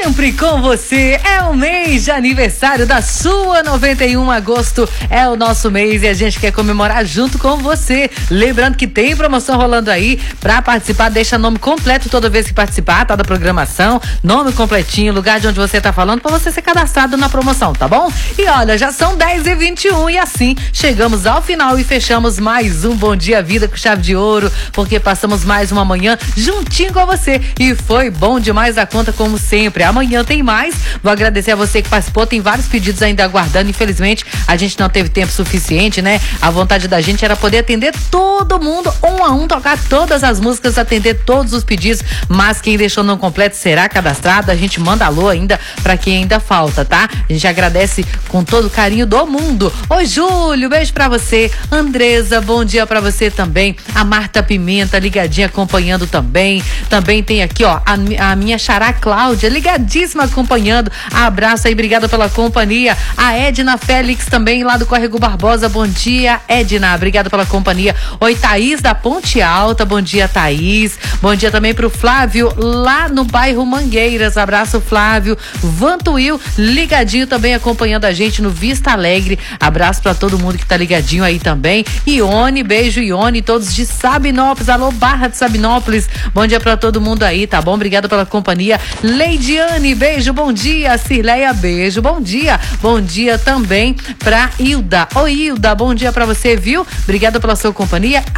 sempre com você. É o mês de aniversário da sua 91 agosto. É o nosso mês e a gente quer comemorar junto com você. Lembrando que tem promoção rolando aí. Pra participar, deixa nome completo toda vez que participar, tá? Da programação. Nome completinho, lugar de onde você tá falando, pra você ser cadastrado na promoção, tá bom? E olha, já são 10h21 e assim chegamos ao final e fechamos mais um Bom Dia Vida com chave de ouro, porque passamos mais uma manhã juntinho com você e foi bom demais a conta como sempre. Amanhã tem mais. Vou agradecer a você que participou, tem vários pedidos ainda aguardando, infelizmente a gente não teve tempo suficiente, né? A vontade da gente era poder atender todo mundo, um a um, tocar todas as músicas, atender todos os pedidos, mas quem deixou não completo será cadastrado, a gente manda alô ainda pra quem ainda falta, tá? A gente agradece com todo o carinho do mundo. Oi, Júlio, beijo pra você. Andresa, bom dia pra você também. A Marta Pimenta, ligadinha, acompanhando também. Também tem aqui, ó, a minha xará Cláudia, ligadíssima, acompanhando. Abraço aí, obrigada pela companhia. A Edna Félix também, lá do Córrego Barbosa. Bom dia, Edna, obrigada pela companhia. Oi, Thaís da Ponte Alta, bom dia, Thaís. Bom dia também pro Flávio, lá no bairro Mangueiras. Abraço, Flávio. Vantuil, ligadinho também, acompanhando a gente no Vista Alegre. Abraço pra todo mundo que tá ligadinho aí também. Ione, beijo, Ione, todos de Sabinópolis. Alô, Barra de Sabinópolis. Bom dia pra todo mundo aí, tá bom? Obrigada pela companhia. Leidiane, beijo, bom dia. Cirleia, beijo, bom dia. Bom dia também pra Hilda. Oi, Hilda, bom dia pra você, viu? Obrigada pela sua companhia.